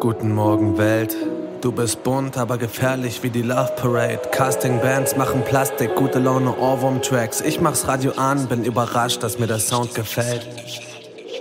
Guten Morgen Welt, du bist bunt, aber gefährlich wie die Love Parade. Casting-Bands machen Plastik, gute Laune Ohrwurm-Tracks. Ich mach's Radio an, bin überrascht, dass mir der Sound gefällt.